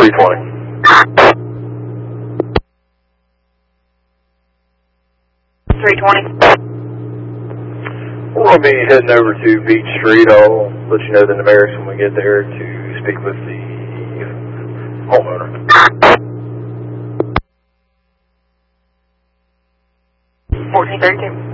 320. We're going to be heading over to Beach Street. I'll let you know the numerics when we get there to speak with the homeowner. 1432.